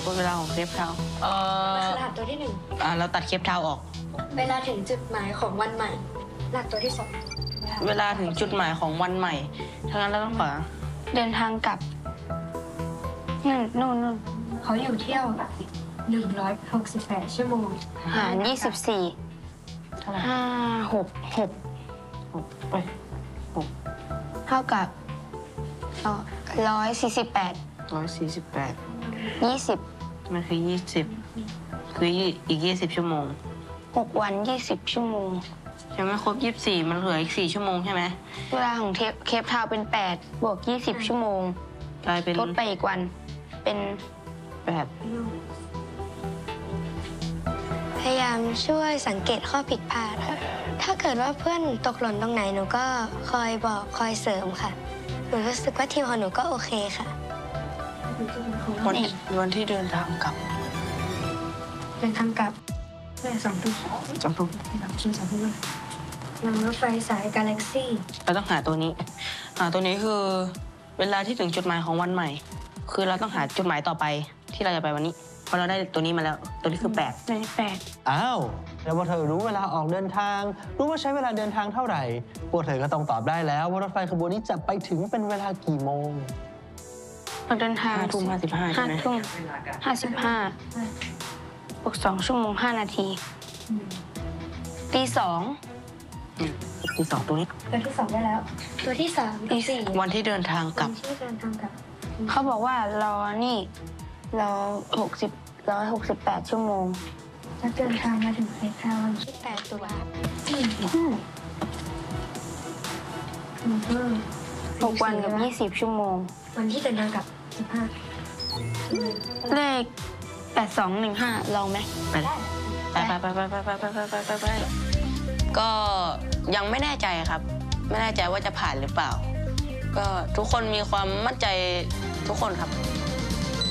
เวลาของเคปทาวน์รหัสตัวที่เราตัดเคปทาวน์ออก 1เวลาถึงจุดหมายของวันใหม่รหัสตัวที่2 เวลาถึงจุดหมายของวันใหม่ถ้างั้นเราต้องขวาเดินทางกลับนู่นเขาอยู่เที่ยว168 ชั่วโมงหาร24 เท่าไหร่ 5 6 ไปเท่ากับ148 148 20 มันคือ20คืออีก20ชั่วโมง 6 วัน 20 ชั่วโมงยังไม่ครบ24มันเหลืออีก4ชั่วโมงใช่ไหมเวลาของเคปทาวน์เป็น8บวก20 ชั่วโมงกลายเป็นทดไปอีกวันเป็น 8 พยายามช่วยสังเกตข้อผิดพลาดค่ะถ้าเกิดว่าเพื่อนตกหล่นตรงไหนหนูก็คอยบอกคอยเสริมค่ะหนูรู้สึกว่าทีมของหนูก็โอเคค่ะวันที่เดินทางกลับเดินทางกลับ2 ทุ่ม 2 ทุ่ม 2 ทุ่มนั่งรถไฟสายกาแล็กซี่เราต้องหาตัวนี้ตัวนี้คือเวลาที่ถึงจุดหมายของวันใหม่ คือเราต้องหาจุดหมายต่อไปที่เราจะไปวันนี้เพราะเราได้ตัวนี้มาแล้วตัวนี้คือ8 อ้าวแล้วพวกเธอรู้เวลาออกเดินทาง รู้ว่าใช้เวลาเดินทางเท่าไหร่พวกเธอก็ต้องตอบได้แล้วว่ารถไฟขบวนนี้จะไปถึงเป็นเวลากี่โมงเราเดินทาง 5 ทุ่ม 55ใช่ไหม 5 ทุ่ม 55บวก2 ชั่วโมง 5 นาทีตีที่2ตัวนี้ตัวที่ 2ได้แล้ว ตัวที่3ตัวที่วันที่เดินทางกลับที่เดินทางกลับ 2เขาบอกว่ารอ168 ชั่วโมงจะเดินทางมาถึงเคปทาวน์วันที่8 ตุลา 6 วันกับ 20 ชั่วโมงวันที่เดินทางกลับ15 เลข 8215 ลองไหมไปก็ยังไม่แน่ใจครับ ไม่แน่ใจว่าจะผ่านหรือเปล่า ก็ทุกคนมีความมั่นใจทุกคนครับ